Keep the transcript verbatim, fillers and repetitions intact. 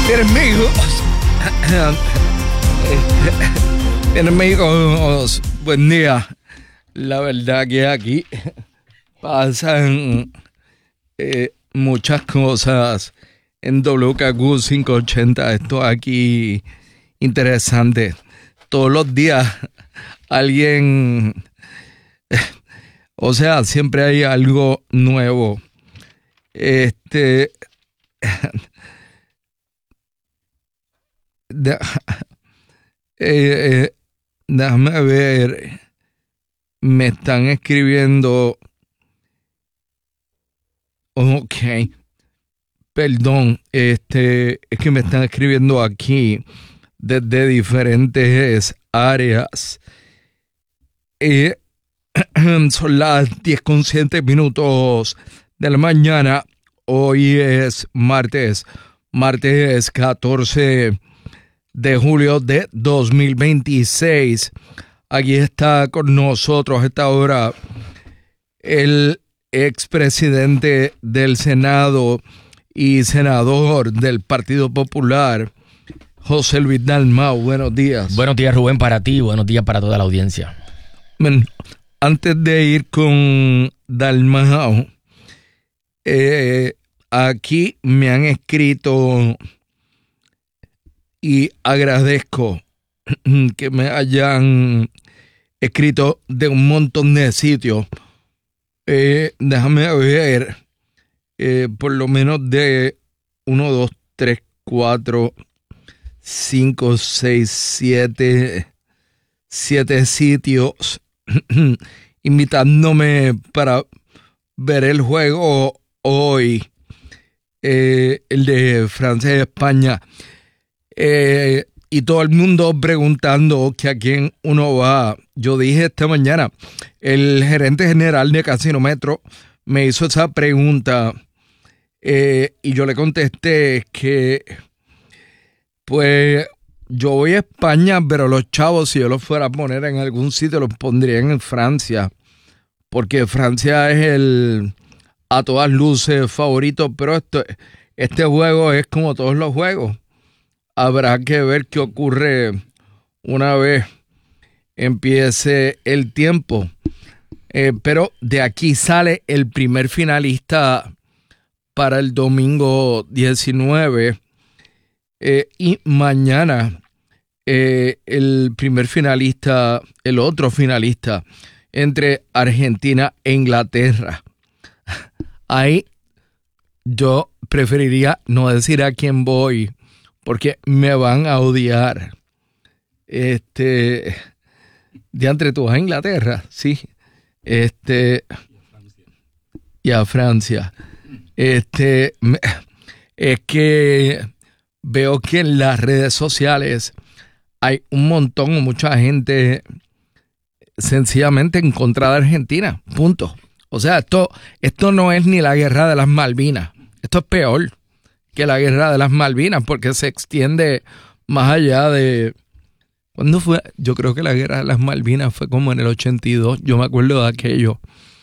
Bien, amigos. Bien, amigos. Buen día. La verdad que aquí pasan eh, muchas cosas en W K Q quinientos ochenta. Esto aquí interesante. Todos los días alguien... O sea, siempre hay algo nuevo. Este... De, eh, eh, déjame ver. Me están escribiendo. Ok. Perdón. Este, es que me están escribiendo aquí desde diferentes áreas. Eh, son las diez con siete minutos de la mañana. Hoy es martes. Martes catorce de julio de dos mil veintiséis. Aquí está con nosotros a esta hora el expresidente del Senado y senador del Partido Popular, José Luis Dalmau. Buenos días. Buenos días, Rubén, para ti. Buenos días para toda la audiencia. Bueno, antes de ir con Dalmau, eh, aquí me han escrito y agradezco que me hayan escrito de un montón de sitios. Eh, déjame ver, eh, por lo menos de uno, dos, tres, cuatro, cinco, seis, siete, siete sitios invitándome para ver el juego hoy, eh, el de Francia y España. Eh, y todo el mundo preguntando que a quién uno va. Yo dije esta mañana, el gerente general de Casino Metro me hizo esa pregunta eh, y yo le contesté que pues yo voy a España, pero los chavos, si yo los fuera a poner en algún sitio, los pondrían en Francia, porque Francia es el a todas luces favorito, pero esto, este juego es como todos los juegos. Habrá que ver qué ocurre una vez empiece el tiempo. Eh, pero de aquí sale el primer finalista para el domingo diecinueve. Eh, y mañana eh, el primer finalista, el otro finalista entre Argentina e Inglaterra. Ahí yo preferiría no decir a quién voy, porque me van a odiar. Este, diantre, tú vas a Inglaterra, sí. Este, y a Francia. Este, es que veo que en las redes sociales hay un montón o mucha gente sencillamente en contra de Argentina. Punto. O sea, esto, esto no es ni la guerra de las Malvinas. Esto es peor que la guerra de las Malvinas, porque se extiende más allá de... ¿Cuándo fue? Yo creo que la guerra de las Malvinas fue como en el ochenta y dos. Yo me acuerdo de aquello.